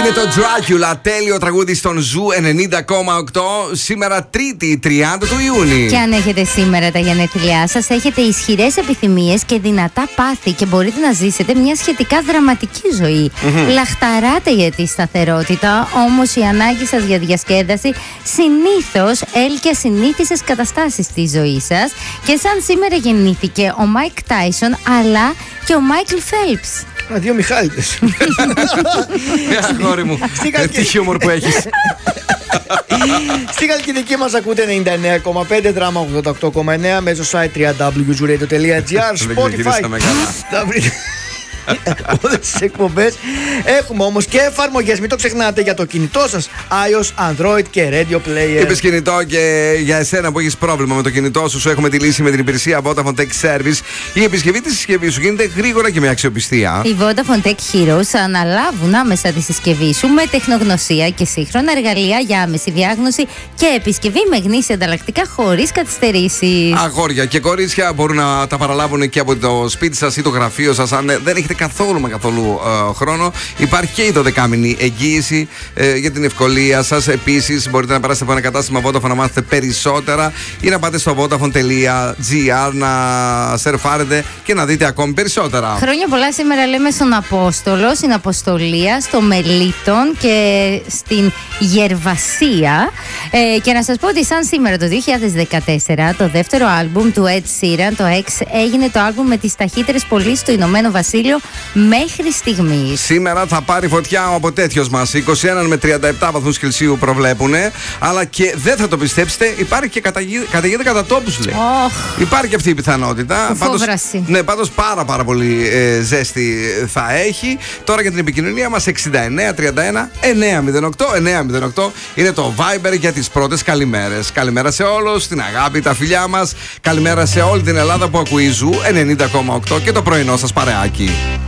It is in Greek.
Είναι το Dracula, τέλειο τραγούδι στον Ζου 90,8. Σήμερα Τρίτη, 30 του Ιούνιου. Και αν έχετε σήμερα τα γενέθλιά σας, έχετε ισχυρές επιθυμίες και δυνατά πάθη και μπορείτε να ζήσετε μια σχετικά δραματική ζωή. Λαχταράτε για τη σταθερότητα, όμως η ανάγκη σας για διασκέδαση συνήθως έλκει ασυνήθιστες καταστάσεις στη ζωή σας. Και σαν σήμερα γεννήθηκε ο Μάικ Τάισον, αλλά και ο Μάικλ Φέλπς. Δύο Μιχάλητες. Αγόρι μου, τι χιούμορ που έχεις. Στη Χαλκιδική μας ακούτε 99,5, δράμα 88,9, μέσω site www.zuradio.gr, Spotify. Θα βρείτε όλες τις εκπομπές. Έχουμε όμως και εφαρμογές, μην το ξεχνάτε, για το κινητό σας, iOS, Android και Radio Player. Είπες κινητό, και για εσένα που έχεις πρόβλημα με το κινητό σου έχουμε τη λύση με την υπηρεσία Vodafone Tech Service. Η επισκευή της συσκευής σου γίνεται γρήγορα και με αξιοπιστία. Οι Vodafone Tech Heroes αναλάβουν άμεσα τη συσκευή σου με τεχνογνωσία και σύγχρονα εργαλεία για άμεση διάγνωση και επισκευή με γνήσια ανταλλακτικά χωρίς καθυστερήσεις. Αγόρια και κορίτσια μπορούν να τα παραλάβουν και από το σπίτι σας ή το γραφείο σας. Αν δεν έχετε καθόλου χρόνο, υπάρχει και η 12μηνη εγγύηση για την ευκολία σας. Επίσης, μπορείτε να περάσετε από ένα κατάστημα Vodafone να μάθετε περισσότερα ή να πάτε στο vodafone.gr να σερφάρετε και να δείτε ακόμη περισσότερα. Χρόνια πολλά σήμερα λέμε στον Απόστολο, στην Αποστολία, στο Μελίτων και στην Γερβασία. Και να σας πω ότι σαν σήμερα το 2014 το δεύτερο άλμπουμ του Ed Sheeran, το X, έγινε το άλμπουμ με τις ταχύτερες πωλήσεις στο Ηνωμένο Βασίλειο μέχρι στιγμής. Σήμερα θα πάρει φωτιά ο αποτέτειος μας. 21 με 37 βαθμούς Κελσίου προβλέπουν. Αλλά και δεν θα το πιστέψετε, υπάρχει και καταιγίδα κατά τόπους, λέει. Υπάρχει και αυτή η πιθανότητα. Πάντως πάρα πολύ ζέστη θα έχει. Τώρα για την επικοινωνία μας 69 31 908 908 είναι το Viber για τις πρώτες καλημέρες. Καλημέρα σε όλους, την αγάπη, τα φιλιά μας. Καλημέρα σε όλη την Ελλάδα που ακούει Ζου 90,8 και το πρωινό σας παρεάκι.